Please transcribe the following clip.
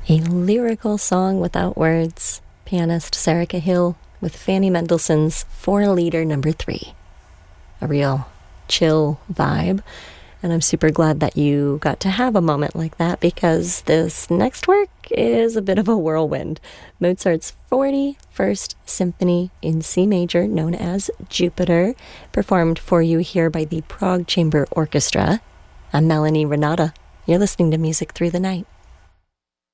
A lyrical song without words. Pianist Sarah Cahill with Fanny Mendelssohn's 4-Liter Number 3. A real chill vibe. And I'm super glad that you got to have a moment like that, because this next work is a bit of a whirlwind. Mozart's 41st Symphony in C major, known as Jupiter, performed for you here by the Prague Chamber Orchestra. I'm Melanie Renata. You're listening to Music Through the Night.